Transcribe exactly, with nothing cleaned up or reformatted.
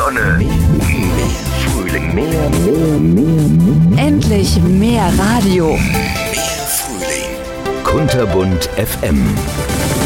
Sonne, mehr Frühling, mehr, mehr, mehr, mehr. Endlich mehr Radio. Mehr Frühling. Kunterbunt F M.